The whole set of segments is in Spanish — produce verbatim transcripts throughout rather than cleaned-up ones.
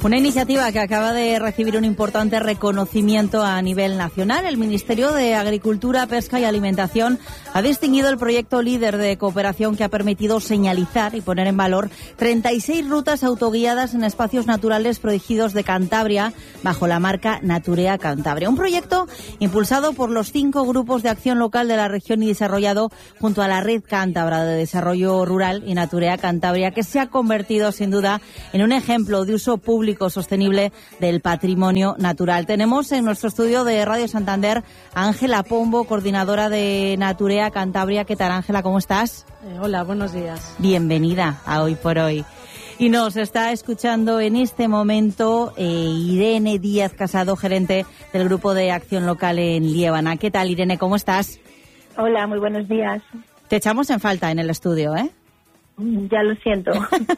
Una iniciativa que acaba de recibir un importante reconocimiento a nivel nacional. El Ministerio de Agricultura, Pesca y Alimentación ha distinguido el proyecto líder de cooperación que ha permitido señalizar y poner en valor treinta y seis rutas autoguiadas en espacios naturales protegidos de Cantabria bajo la marca Naturea Cantabria. Un proyecto impulsado por los cinco grupos de acción local de la región y desarrollado junto a la Red Cántabra de Desarrollo Rural y Naturea Cantabria, que se ha convertido sin duda en un ejemplo de uso público sostenible del patrimonio natural. Tenemos en nuestro estudio de Radio Santander a Ángela Pombo, coordinadora de Naturea Cantabria. ¿Qué tal, Ángela? ¿Cómo estás? Eh, hola, buenos días. Bienvenida a Hoy por Hoy. Y nos está escuchando en este momento eh, Irene Díaz Casado, gerente del Grupo de Acción Local en Liébana. ¿Qué tal, Irene? ¿Cómo estás? Hola, muy buenos días. Te echamos en falta en el estudio, ¿eh? Ya lo siento.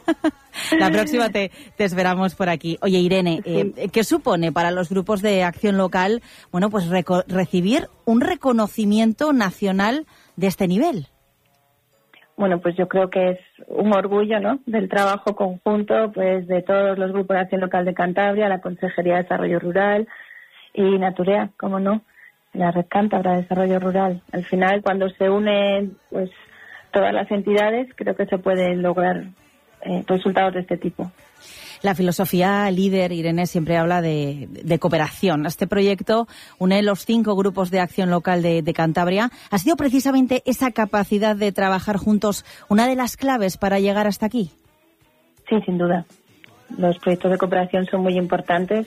La próxima te, te esperamos por aquí. Oye, Irene, sí. eh, ¿qué supone para los grupos de acción local, bueno, pues reco- recibir un reconocimiento nacional de este nivel? Bueno, pues yo creo que es un orgullo, ¿no?, del trabajo conjunto, pues, de todos los grupos de acción local de Cantabria, la Consejería de Desarrollo Rural y Naturea, cómo no, la Red Cántabra de Desarrollo Rural. Al final, cuando se unen, pues, todas las entidades, creo que se pueden lograr eh, resultados de este tipo. La filosofía líder, Irene, siempre habla de, de cooperación. Este proyecto une los cinco grupos de acción local de, de Cantabria. ¿Ha sido precisamente esa capacidad de trabajar juntos una de las claves para llegar hasta aquí? Sí, sin duda. Los proyectos de cooperación son muy importantes.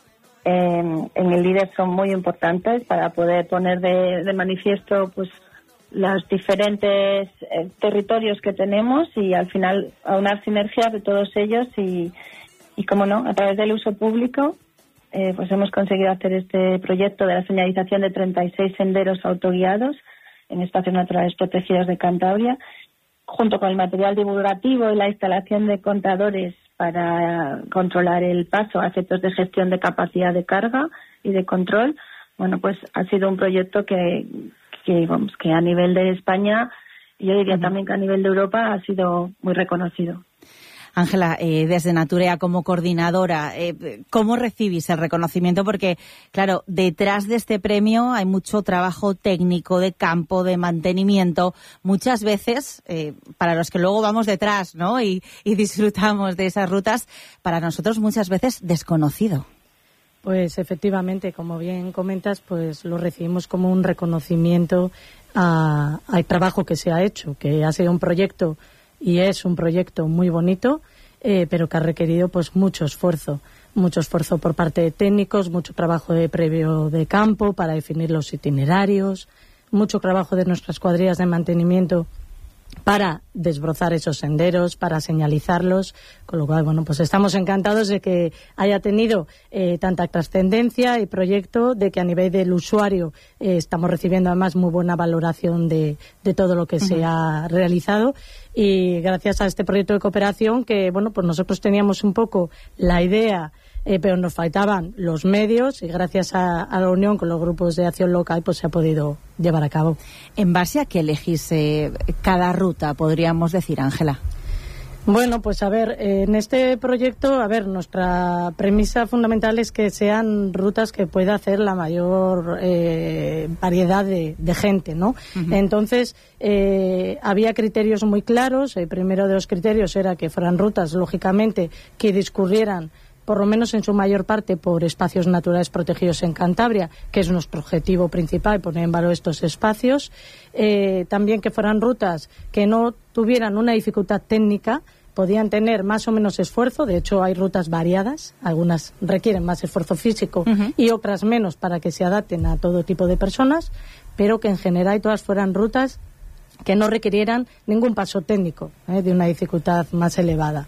Eh, en el líder son muy importantes para poder poner de, de manifiesto, pues, los diferentes eh, territorios que tenemos y al final aunar sinergias de todos ellos y, y cómo no, a través del uso público eh, pues hemos conseguido hacer este proyecto de la señalización de treinta y seis senderos autoguiados en espacios naturales protegidos de Cantabria, junto con el material divulgativo y la instalación de contadores para controlar el paso a efectos de gestión de capacidad de carga y de control. Bueno, pues ha sido un proyecto que que vamos que a nivel de España, y yo diría también que a nivel de Europa, ha sido muy reconocido. Ángela, eh, desde Naturea como coordinadora, eh, ¿cómo recibís el reconocimiento? Porque, claro, detrás de este premio hay mucho trabajo técnico de campo, de mantenimiento, muchas veces, eh, para los que luego vamos detrás, ¿no?, y, y disfrutamos de esas rutas, para nosotros muchas veces desconocido. Pues efectivamente, como bien comentas, pues lo recibimos como un reconocimiento a, al trabajo que se ha hecho, que ha sido un proyecto y es un proyecto muy bonito, eh, pero que ha requerido pues mucho esfuerzo, mucho esfuerzo por parte de técnicos, mucho trabajo de previo de campo para definir los itinerarios, mucho trabajo de nuestras cuadrillas de mantenimiento para desbrozar esos senderos, para señalizarlos, con lo cual, bueno, pues estamos encantados de que haya tenido eh, tanta trascendencia y proyecto, de que a nivel del usuario eh, estamos recibiendo además muy buena valoración de, de todo lo que uh-huh. se ha realizado, y gracias a este proyecto de cooperación que, bueno, pues nosotros teníamos un poco la idea, Eh, pero nos faltaban los medios y gracias a, a la unión con los grupos de acción local pues se ha podido llevar a cabo. ¿En base a qué elegís eh, cada ruta, podríamos decir, Ángela? Bueno, pues a ver, eh, en este proyecto, a ver, nuestra premisa fundamental es que sean rutas que pueda hacer la mayor eh, variedad de, de gente, ¿no? Uh-huh. Entonces, eh, había criterios muy claros. El primero de los criterios era que fueran rutas, lógicamente, que discurrieran por lo menos en su mayor parte por espacios naturales protegidos en Cantabria, que es nuestro objetivo principal, poner en valor estos espacios. Eh, también que fueran rutas que no tuvieran una dificultad técnica, podían tener más o menos esfuerzo. De hecho, hay rutas variadas, algunas requieren más esfuerzo físico uh-huh. y otras menos para que se adapten a todo tipo de personas, pero que en general todas fueran rutas que no requirieran ningún paso técnico, ¿eh? de una dificultad más elevada.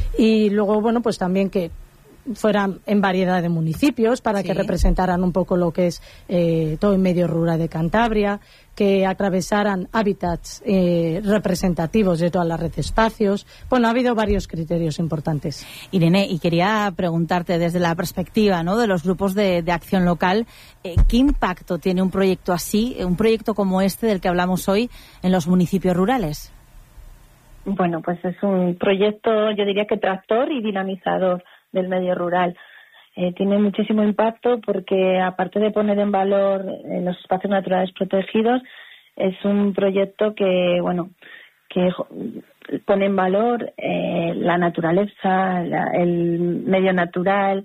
Y luego, bueno, pues también que fueran en variedad de municipios para sí. que representaran un poco lo que es eh, todo el medio rural de Cantabria, que atravesaran hábitats eh, representativos de toda la red de espacios. Bueno, ha habido varios criterios importantes. Irene, y quería preguntarte desde la perspectiva, ¿no?, de los grupos de, de acción local, eh, ¿qué impacto tiene un proyecto así, un proyecto como este del que hablamos hoy, en los municipios rurales? Bueno, pues es un proyecto, yo diría que tractor y dinamizador del medio rural. Eh, tiene muchísimo impacto porque, aparte de poner en valor eh, los espacios naturales protegidos, es un proyecto que, bueno, que pone en valor eh, la naturaleza, la, el medio natural,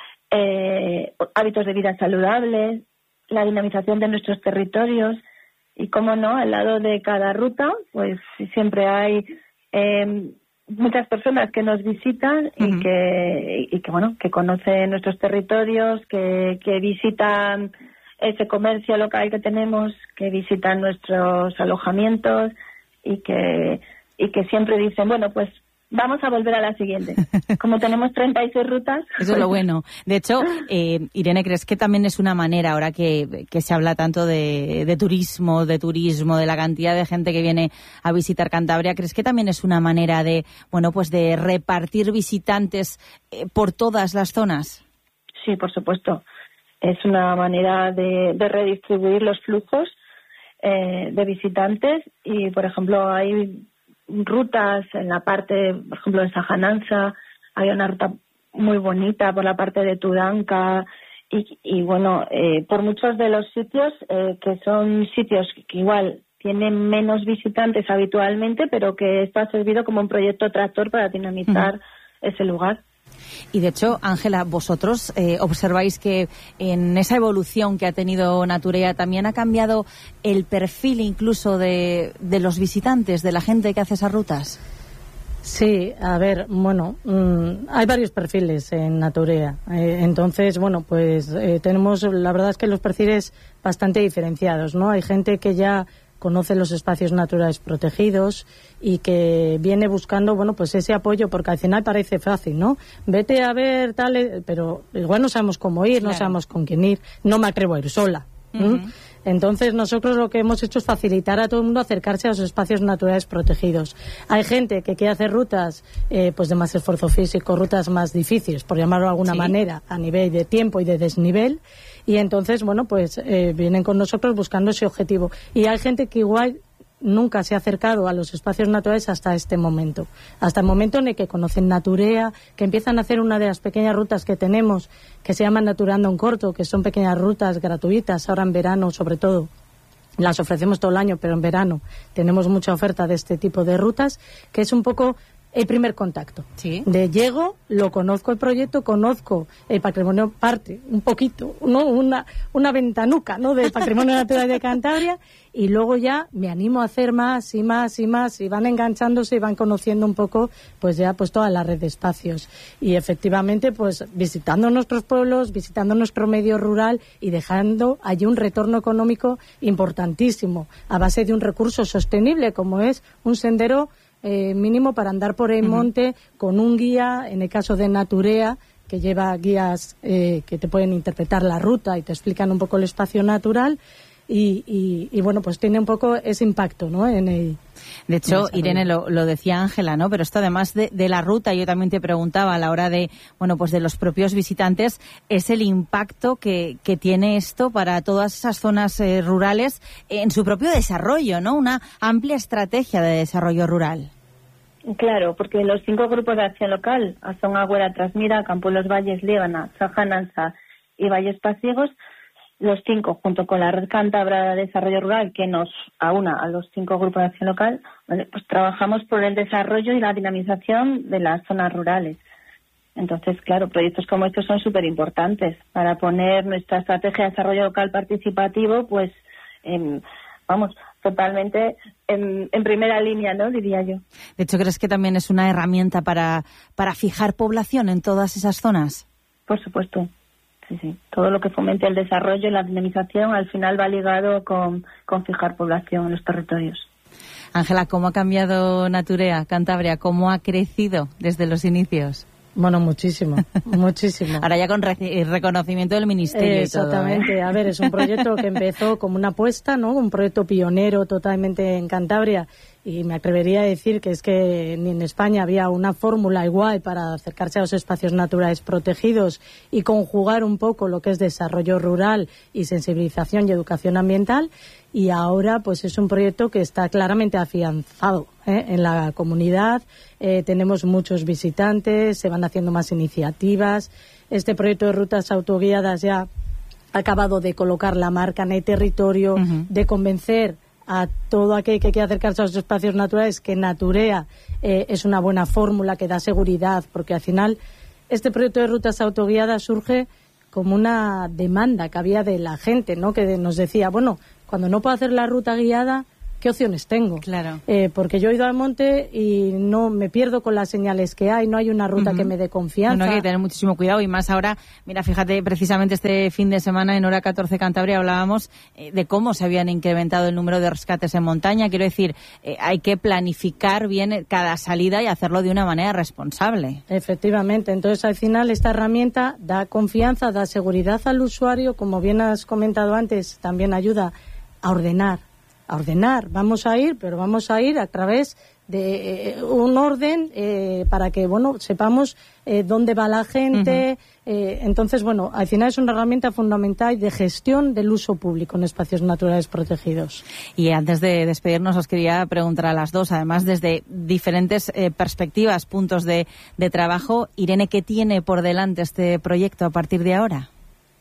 eh, hábitos de vida saludables, la dinamización de nuestros territorios y, cómo no, al lado de cada ruta, pues siempre hay eh, muchas personas que nos visitan uh-huh. y que y que bueno que conocen nuestros territorios, que, que visitan ese comercio local que tenemos, que visitan nuestros alojamientos y que y que siempre dicen, bueno, pues vamos a volver a la siguiente. Como tenemos treinta y seis rutas. Eso es lo bueno. De hecho, eh, Irene, ¿crees que también es una manera, ahora que, que se habla tanto de, de turismo, de turismo, de la cantidad de gente que viene a visitar Cantabria, ¿crees que también es una manera de, bueno, pues de repartir visitantes eh, por todas las zonas? Sí, por supuesto. Es una manera de, de redistribuir los flujos eh, de visitantes y, por ejemplo, hay rutas en la parte, por ejemplo, de Sajananza, hay una ruta muy bonita por la parte de Tudanca y, y bueno, eh, por muchos de los sitios eh, que son sitios que igual tienen menos visitantes habitualmente, pero que esto ha servido como un proyecto tractor para dinamizar uh-huh. ese lugar. Y de hecho, Ángela, vosotros eh, observáis que en esa evolución que ha tenido Naturea también ha cambiado el perfil incluso de, de los visitantes, de la gente que hace esas rutas. Sí, a ver, bueno, mmm, hay varios perfiles en Naturea. Eh, entonces, bueno, pues eh, tenemos, la verdad es que los perfiles bastante diferenciados, ¿no? Hay gente que ya conoce los espacios naturales protegidos y que viene buscando, bueno, pues ese apoyo, porque al final parece fácil, ¿no? Vete a ver tal, pero igual no sabemos cómo ir, claro. No sabemos con quién ir, no me atrevo a ir sola. Uh-huh. Entonces nosotros lo que hemos hecho es facilitar a todo el mundo acercarse a los espacios naturales protegidos. Hay gente que quiere hacer rutas eh, pues de más esfuerzo físico, rutas más difíciles, por llamarlo de alguna ¿Sí? manera, a nivel de tiempo y de desnivel, y entonces, bueno, pues eh, vienen con nosotros buscando ese objetivo. Y hay gente que igual nunca se ha acercado a los espacios naturales hasta este momento. Hasta el momento en el que conocen Naturea, que empiezan a hacer una de las pequeñas rutas que tenemos, que se llama Naturando en Corto, que son pequeñas rutas gratuitas, ahora en verano sobre todo. Las ofrecemos todo el año, pero en verano tenemos mucha oferta de este tipo de rutas, que es un poco el primer contacto. ¿Sí? De llego, lo conozco el proyecto, conozco el patrimonio, parte, un poquito, ¿no? Una, una ventanuca, ¿no? Del patrimonio natural de Cantabria, y luego ya me animo a hacer más y más y más, y van enganchándose y van conociendo un poco, pues ya, pues toda la red de espacios. Y efectivamente, pues visitando nuestros pueblos, visitando nuestro medio rural y dejando allí un retorno económico importantísimo, a base de un recurso sostenible, como es un sendero Eh, mínimo para andar por el monte, uh-huh. con un guía, en el caso de Naturea, que lleva guías eh, que te pueden interpretar la ruta y te explican un poco el espacio natural y, y, y bueno, pues tiene un poco ese impacto, ¿no? En el, de hecho, Irene, lo, lo decía Ángela, ¿no? Pero esto además de, de la ruta, yo también te preguntaba a la hora de, bueno, pues de los propios visitantes, es el impacto que, que tiene esto para todas esas zonas eh, rurales en su propio desarrollo, ¿no? Una amplia estrategia de desarrollo rural. Claro, porque los cinco grupos de acción local, Azón, Agüera, Trasmira, Campo Los Valles, Líbana, Sajananza y Valles Pasiegos, los cinco, junto con la Red Cántabra de Desarrollo Rural, que nos aúna a los cinco grupos de acción local, pues trabajamos por el desarrollo y la dinamización de las zonas rurales. Entonces, claro, proyectos como estos son súper importantes para poner nuestra estrategia de desarrollo local participativo, pues, en, vamos, totalmente en, en primera línea, ¿no? Diría yo. De hecho, ¿crees que también es una herramienta para, para fijar población en todas esas zonas? Por supuesto. Sí, sí. Todo lo que fomente el desarrollo y la dinamización al final va ligado con, con fijar población en los territorios. Ángela, ¿cómo ha cambiado Naturea, Cantabria? ¿Cómo ha crecido desde los inicios? Bueno, muchísimo, muchísimo. Ahora ya con re- reconocimiento del Ministerio eh, y todo. Exactamente. ¿eh? A ver, es un proyecto que empezó como una apuesta, ¿no? Un proyecto pionero totalmente en Cantabria y me atrevería a decir que es que ni en España había una fórmula igual para acercarse a los espacios naturales protegidos y conjugar un poco lo que es desarrollo rural y sensibilización y educación ambiental, y ahora pues es un proyecto que está claramente afianzado ¿eh? en la comunidad. Eh, tenemos muchos visitantes, se van haciendo más iniciativas. Este proyecto de rutas autoguiadas ya ha acabado de colocar la marca en el territorio, uh-huh. de convencer a todo aquel que quiera acercarse a los espacios naturales que Naturea eh, es una buena fórmula que da seguridad, porque al final este proyecto de rutas autoguiadas surge como una demanda que había de la gente, ¿no? Que nos decía, bueno, cuando no puedo hacer la ruta guiada, ¿qué opciones tengo? Claro. Eh, porque yo he ido al monte y no me pierdo con las señales que hay, no hay una ruta uh-huh. que me dé confianza. No, no, hay que tener muchísimo cuidado, y más ahora, mira, fíjate, precisamente este fin de semana en Hora catorce Cantabria hablábamos eh, de cómo se habían incrementado el número de rescates en montaña. Quiero decir, eh, hay que planificar bien cada salida y hacerlo de una manera responsable. Efectivamente, entonces al final esta herramienta da confianza, da seguridad al usuario, como bien has comentado antes, también ayuda a ordenar. a ordenar, vamos a ir, pero vamos a ir a través de eh, un orden eh, para que, bueno, sepamos eh, dónde va la gente. Uh-huh. eh, entonces, bueno, al final es una herramienta fundamental de gestión del uso público en espacios naturales protegidos. Y antes de despedirnos, os quería preguntar a las dos, además desde diferentes eh, perspectivas, puntos de, de trabajo, Irene, ¿qué tiene por delante este proyecto a partir de ahora?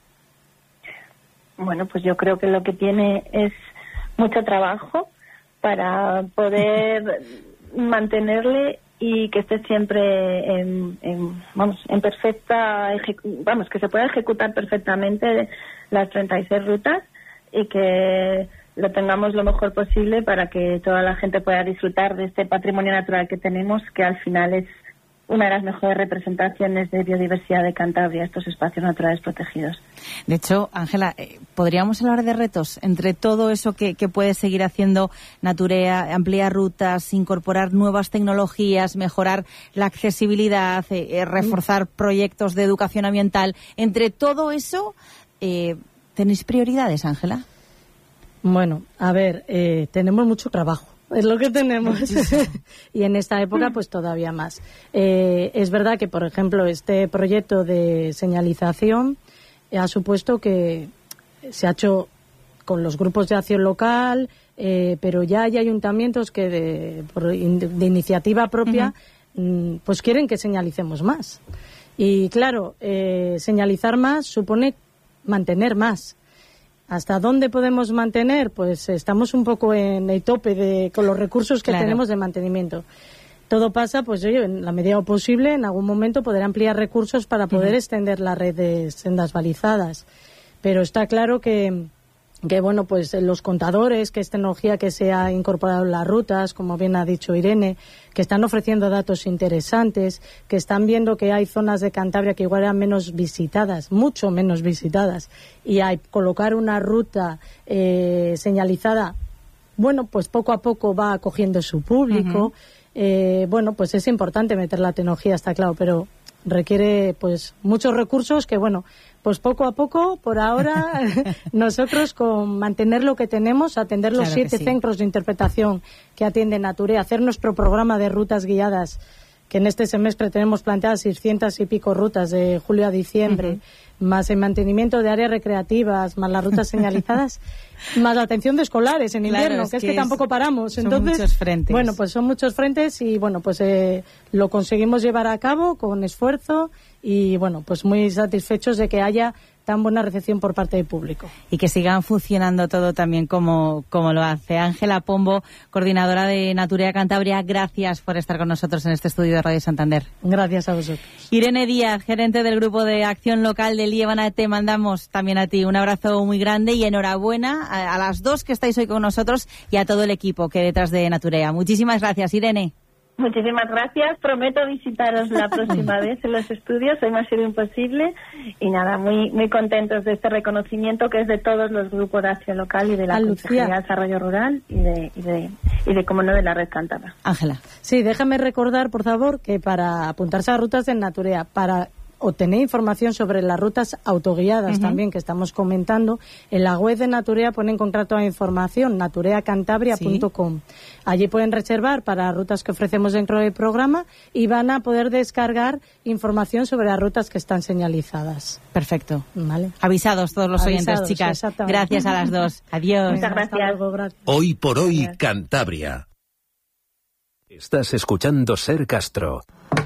Bueno, pues yo creo que lo que tiene es mucho trabajo para poder mantenerle y que esté siempre en, en vamos en perfecta ejecu- vamos que se pueda ejecutar perfectamente las treinta y seis rutas y que lo tengamos lo mejor posible para que toda la gente pueda disfrutar de este patrimonio natural que tenemos, que al final es una de las mejores representaciones de biodiversidad de Cantabria, estos espacios naturales protegidos. De hecho, Ángela, ¿podríamos hablar de retos entre todo eso que, que puede seguir haciendo Naturea, ampliar rutas, incorporar nuevas tecnologías, mejorar la accesibilidad, eh, reforzar proyectos de educación ambiental? Entre todo eso, eh, ¿tenéis prioridades, Ángela? Bueno, a ver, eh, tenemos mucho trabajo. Es lo que tenemos. Y en esta época, pues todavía más. Eh, es verdad que, por ejemplo, este proyecto de señalización ha supuesto que se ha hecho con los grupos de acción local, eh, pero ya hay ayuntamientos que de, por, de iniciativa propia uh-huh. pues quieren que señalicemos más. Y claro, eh, señalizar más supone mantener más. ¿Hasta dónde podemos mantener? Pues estamos un poco en el tope de, con los recursos que claro. tenemos de mantenimiento. Todo pasa, pues yo, en la medida posible, en algún momento poder ampliar recursos para poder uh-huh. extender la red de sendas balizadas. Pero está claro que, que, bueno, pues los contadores, que es tecnología que se ha incorporado en las rutas, como bien ha dicho Irene, que están ofreciendo datos interesantes, que están viendo que hay zonas de Cantabria que igual eran menos visitadas, mucho menos visitadas, y hay colocar una ruta eh, señalizada, bueno, pues poco a poco va cogiendo su público. Uh-huh. eh, bueno, pues es importante meter la tecnología, está claro, pero requiere pues muchos recursos que, bueno, pues poco a poco, por ahora, nosotros con mantener lo que tenemos, atender los claro siete sí. centros de interpretación que atienden Naturea, hacer nuestro programa de rutas guiadas, que en este semestre tenemos planteadas seiscientas y pico rutas de julio a diciembre, uh-huh. más el mantenimiento de áreas recreativas, más las rutas señalizadas, más la atención de escolares en invierno, claro, es que es que, que tampoco es, paramos. Son Entonces, muchos frentes. Bueno, pues son muchos frentes y bueno, pues eh, lo conseguimos llevar a cabo con esfuerzo y bueno, pues muy satisfechos de que haya tan buena recepción por parte del público. Y que sigan funcionando todo también como, como lo hace. Ángela Pombo, coordinadora de Naturea Cantabria, gracias por estar con nosotros en este estudio de Radio Santander. Gracias a vosotros. Irene Díaz, gerente del Grupo de Acción Local de Liébana, te mandamos también a ti un abrazo muy grande y enhorabuena a, a las dos que estáis hoy con nosotros y a todo el equipo que hay detrás de Naturea. Muchísimas gracias, Irene. Muchísimas gracias. Prometo visitaros la próxima vez en los estudios. Hoy me ha sido imposible. Y nada, muy muy contentos de este reconocimiento que es de todos los grupos de acción local y de la Consejería de Desarrollo Rural y de, y de, y de como no, de la Red Cántabra. Ángela. Sí, déjame recordar, por favor, que para apuntarse a rutas de Naturea, para obtener información sobre las rutas autoguiadas uh-huh. también que estamos comentando. En la web de Naturea pueden encontrar toda la información, naturea cantabria punto com. Sí. Allí pueden reservar para rutas que ofrecemos dentro del programa y van a poder descargar información sobre las rutas que están señalizadas. Perfecto. Vale. Avisados todos los Avisados, oyentes, chicas. Gracias a las dos. Adiós. Muchas gracias. Luego, hoy por hoy, gracias. Cantabria. Estás escuchando Ser Castro.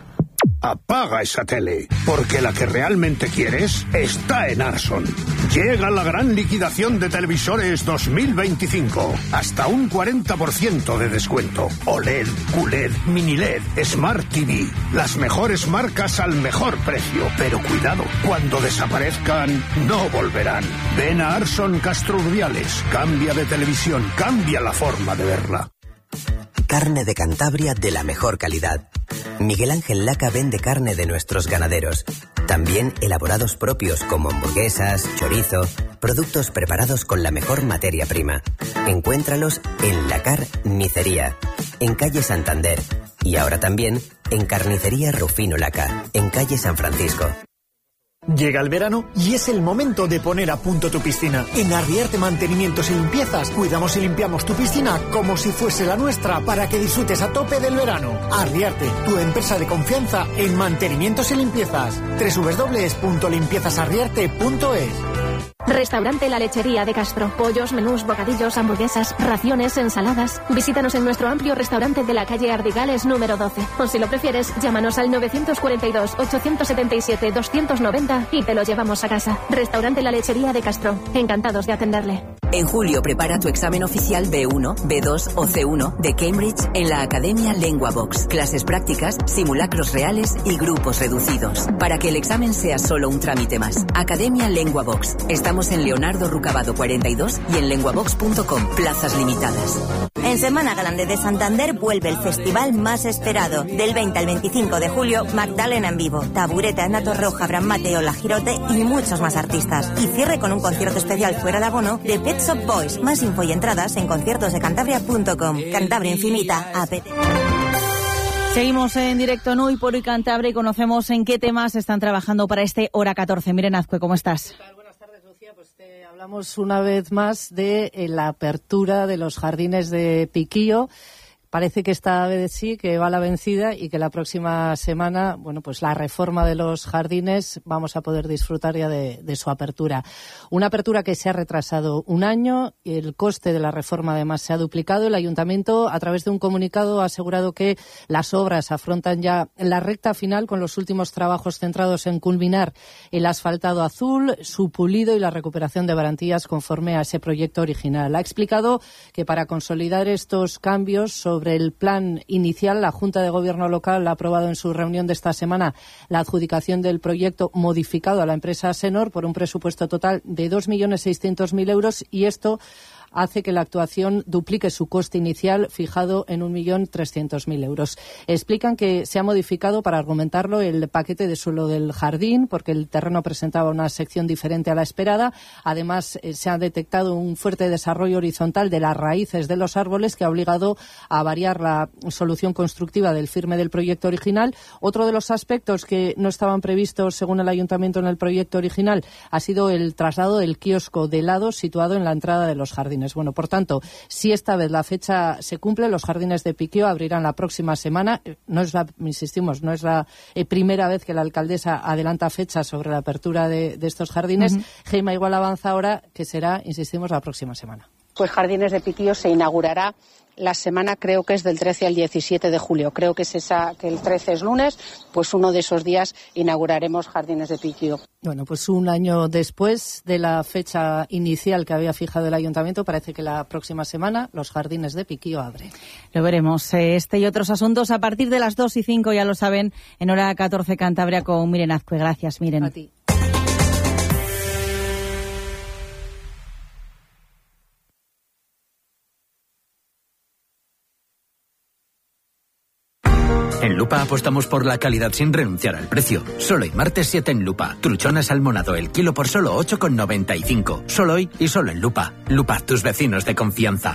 Apaga esa tele, porque la que realmente quieres está en Arson. Llega la gran liquidación de televisores dos mil veinticinco. Hasta un cuarenta por ciento de descuento. O L E D, Q L E D, Mini L E D, Smart T V. Las mejores marcas al mejor precio. Pero cuidado, cuando desaparezcan, no volverán. Ven a Arson Castro Urdiales. Cambia de televisión, cambia la forma de verla. Carne de Cantabria de la mejor calidad. Miguel Ángel Laca vende carne de nuestros ganaderos. También elaborados propios como hamburguesas, chorizo, productos preparados con la mejor materia prima. Encuéntralos en La Carnicería, en calle Santander. Y ahora también en Carnicería Rufino Laca, en calle San Francisco. Llega el verano y es el momento de poner a punto tu piscina. En Arriarte Mantenimientos y Limpiezas cuidamos y limpiamos tu piscina como si fuese la nuestra para que disfrutes a tope del verano. Arriarte, tu empresa de confianza en mantenimientos y limpiezas. doble u doble u doble u punto limpiezas arriarte punto es. Restaurante La Lechería de Castro. Pollos, menús, bocadillos, hamburguesas, raciones, ensaladas. Visítanos en nuestro amplio restaurante de la calle Ardigales número doce. O si lo prefieres, llámanos al novecientos cuarenta y dos, ochocientos setenta y siete, doscientos noventa y te lo llevamos a casa. Restaurante La Lechería de Castro. Encantados de atenderle. En julio prepara tu examen oficial B uno, B dos o C uno de Cambridge en la Academia LenguaVox. Clases prácticas, simulacros reales y grupos reducidos. Para que el examen sea solo un trámite más. Academia LenguaVox. Estamos en Leonardo Rucabado cuarenta y dos y en lenguavox punto com. Plazas limitadas. En Semana Grande de Santander vuelve el festival más esperado. Del veinte al veinticinco de julio, Magdalena en vivo, Tabureta, Nato Roja, Abraham Mateo, La Girote y muchos más artistas. Y cierre con un concierto especial fuera de abono de Pet Shop Boys. Más info y entradas en conciertos de cantabria punto com. Cantabria Infinita, A P T. Seguimos en directo en Hoy por Hoy Cantabria y conocemos en qué temas están trabajando para este Hora catorce. Miren, Azcue, ¿cómo estás? Pues te hablamos una vez más de eh, la apertura de los jardines de Piquillo. Parece que esta vez sí, que va la vencida y que la próxima semana, bueno, pues la reforma de los jardines vamos a poder disfrutar ya de, de su apertura. Una apertura que se ha retrasado un año y el coste de la reforma además se ha duplicado. El Ayuntamiento, a través de un comunicado, ha asegurado que las obras afrontan ya la recta final con los últimos trabajos centrados en culminar el asfaltado azul, su pulido y la recuperación de barandillas conforme a ese proyecto original. Ha explicado que para consolidar estos cambios sobre Sobre el plan inicial, la Junta de Gobierno local ha aprobado en su reunión de esta semana la adjudicación del proyecto modificado a la empresa Senor por un presupuesto total de dos millones seiscientos mil euros y esto hace que la actuación duplique su coste inicial fijado en un millón trescientos mil euros. Explican que se ha modificado, para argumentarlo, el paquete de suelo del jardín porque el terreno presentaba una sección diferente a la esperada. Además, eh, se ha detectado un fuerte desarrollo horizontal de las raíces de los árboles que ha obligado a variar la solución constructiva del firme del proyecto original. Otro de los aspectos que no estaban previstos, según el Ayuntamiento, en el proyecto original ha sido el traslado del kiosco de helado situado en la entrada de los jardines. Bueno, por tanto, si esta vez la fecha se cumple, los jardines de Piquillo abrirán la próxima semana. No es la, insistimos, no es la eh, primera vez que la alcaldesa adelanta fecha sobre la apertura de, de estos jardines. Uh-huh. Gema igual avanza ahora que será, insistimos, la próxima semana. Pues Jardines de Piquillo se inaugurará la semana, creo que es del trece al diecisiete de julio. Creo que es esa, que el trece es lunes, pues uno de esos días inauguraremos Jardines de Piquillo. Bueno, pues un año después de la fecha inicial que había fijado el Ayuntamiento, parece que la próxima semana los Jardines de Piquillo abren. Lo veremos. Este y otros asuntos a partir de las dos y cinco, ya lo saben, en Hora catorce Cantabria con Miren Azcue. Gracias, Miren. A ti. En Lupa apostamos por la calidad sin renunciar al precio. Solo hoy, martes siete en Lupa. Truchona salmonado el kilo por solo ocho con noventa y cinco. Solo hoy y solo en Lupa. Lupa, tus vecinos de confianza.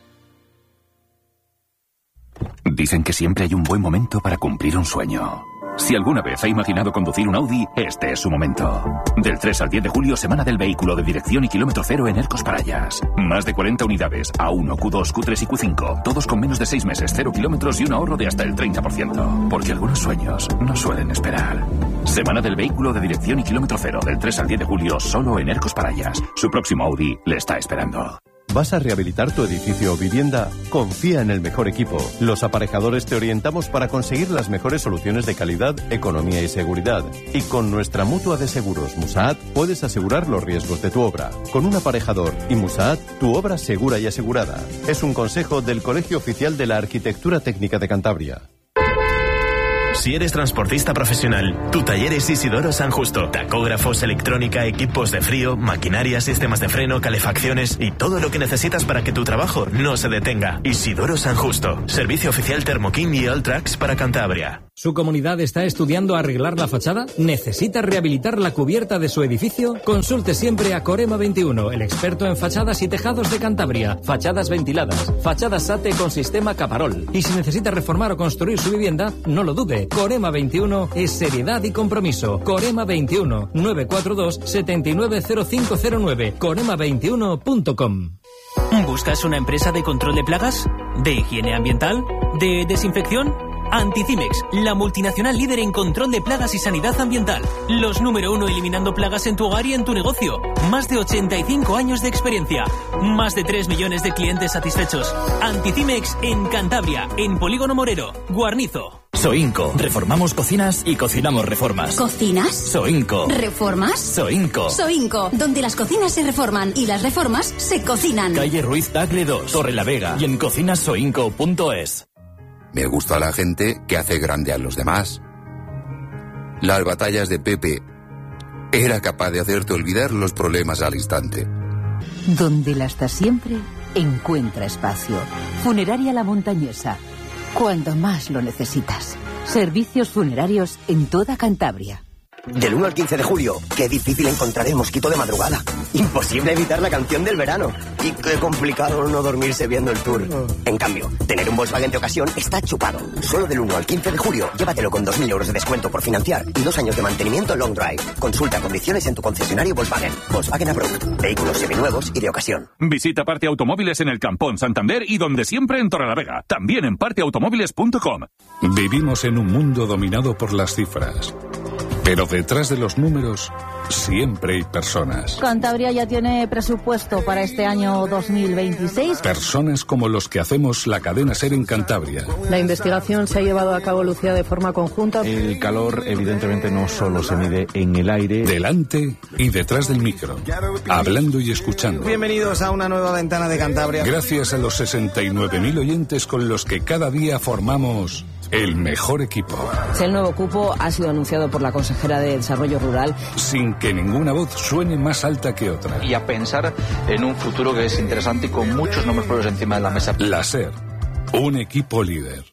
Dicen que siempre hay un buen momento para cumplir un sueño. Si alguna vez ha imaginado conducir un Audi, este es su momento. Del tres al diez de julio, semana del vehículo de dirección y kilómetro cero en Ercos Parayas. Más de cuarenta unidades, A uno, Q dos, Q tres y Q cinco. Todos con menos de seis meses, cero kilómetros y un ahorro de hasta el treinta por ciento. Porque algunos sueños no suelen esperar. Semana del vehículo de dirección y kilómetro cero, del tres al diez de julio, solo en Ercos Parayas. Su próximo Audi le está esperando. ¿Vas a rehabilitar tu edificio o vivienda? Confía en el mejor equipo. Los aparejadores te orientamos para conseguir las mejores soluciones de calidad, economía y seguridad. Y con nuestra mutua de seguros Musaat puedes asegurar los riesgos de tu obra. Con un aparejador y Musaat, tu obra segura y asegurada. Es un consejo del Colegio Oficial de la Arquitectura Técnica de Cantabria. Si eres transportista profesional, tu taller es Isidoro San Justo. Tacógrafos, electrónica, equipos de frío, maquinaria, sistemas de freno, calefacciones y todo lo que necesitas para que tu trabajo no se detenga. Isidoro San Justo. Servicio oficial Thermokin y Alltrax para Cantabria. ¿Su comunidad está estudiando arreglar la fachada? ¿Necesita rehabilitar la cubierta de su edificio? Consulte siempre a Corema veintiuno, el experto en fachadas y tejados de Cantabria. Fachadas ventiladas, fachadas SATE con sistema Caparol. Y si necesita reformar o construir su vivienda, no lo dude. Corema veintiuno es seriedad y compromiso. Corema veintiuno, nueve cuatro dos, siete nueve cero cinco cero nueve. corema veintiuno punto com. ¿Buscas una empresa de control de plagas? ¿De higiene ambiental? ¿De desinfección? Anticimex, la multinacional líder en control de plagas y sanidad ambiental. Los número uno eliminando plagas en tu hogar y en tu negocio. Más de ochenta y cinco años de experiencia. Más de tres millones de clientes satisfechos. Anticimex en Cantabria, en Polígono Morero, Guarnizo. Soinco. Reformamos cocinas y cocinamos reformas. ¿Cocinas? Soinco. ¿Reformas? Soinco. Soinco, donde las cocinas se reforman y las reformas se cocinan. Calle Ruiz Tagle dos, Torre la Vega y en cocinasoinco punto es. Me gusta la gente que hace grande a los demás. Las batallas de Pepe. Era capaz de hacerte olvidar los problemas al instante. Donde la está siempre, encuentra espacio. Funeraria La Montañesa. Cuando más lo necesitas. Servicios funerarios en toda Cantabria. Del uno al quince de julio, qué difícil encontrar el mosquito de madrugada. Imposible evitar la canción del verano. Y qué complicado no dormirse viendo el tour. En cambio, tener un Volkswagen de ocasión está chupado. Solo del uno al quince de julio, llévatelo con dos mil euros de descuento por financiar y dos años de mantenimiento long drive. Consulta condiciones en tu concesionario Volkswagen. Volkswagen Approved. Vehículos seminuevos y de ocasión. Visita Parte Automóviles en el Campón, Santander y donde siempre en Torrelavega. También en parte automóviles punto com. Vivimos en un mundo dominado por las cifras. Pero detrás de los números siempre hay personas. Cantabria ya tiene presupuesto para este año dos mil veintiséis. Personas como los que hacemos la cadena SER en Cantabria. La investigación se ha llevado a cabo, Lucía, de forma conjunta. El calor, evidentemente, no solo se mide en el aire. Delante y detrás del micro. Hablando y escuchando. Bienvenidos a una nueva ventana de Cantabria. Gracias a los sesenta y nueve mil oyentes con los que cada día formamos el mejor equipo. El nuevo cupo ha sido anunciado por la consejera de Desarrollo Rural. Sin que ninguna voz suene más alta que otra. Y a pensar en un futuro que es interesante y con muchos nombres propios encima de la mesa. La SER, un equipo líder.